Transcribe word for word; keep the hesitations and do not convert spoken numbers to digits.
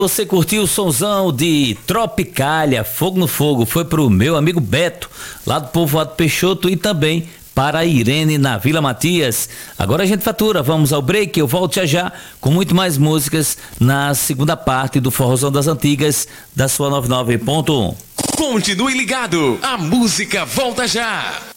Você curtiu o sonzão de Tropicália, Fogo no Fogo, foi pro meu amigo Beto, lá do Povoado Peixoto, e também para a Irene na Vila Matias. Agora a gente fatura, vamos ao break, eu volto já já com muito mais músicas na segunda parte do Forrozão das Antigas da sua noventa e nove ponto um. Continue ligado, a música volta já.